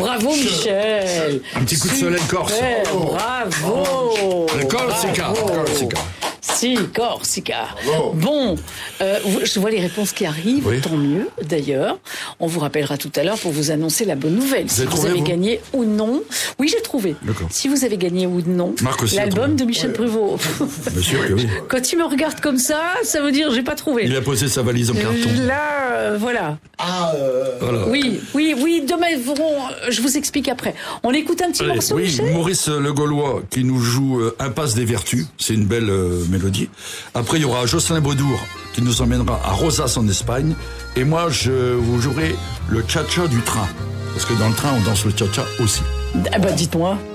bravo Michel. Un petit coup de soleil corse. Bravo. Le Corsica. Si, Corsica. Bon, je vois les réponses qui arrivent, tant mieux d'ailleurs. On vous rappellera tout à l'heure pour vous annoncer la bonne nouvelle. Si vous avez gagné ou non. Oui, j'ai trouvé. Si vous avez gagné ou non l'album de Michel Pruvot. Bien sûr que oui. Quand il me regarde comme ça veut dire j'ai pas trouvé. Il a posé sa valise en carton. Là, voilà. Voilà. Oui, demain, je vous explique après. On écoute un petit morceau, Michel ? Maurice Le Gaulois qui nous joue Impasse des Vertus. C'est une belle mélodie. Après, il y aura Jocelyn Baudour qui nous emmènera à Rosas en Espagne. Et moi, je vous jouerai le cha-cha du train. Parce que dans le train, on danse le cha-cha aussi. Ah bah, dites-moi.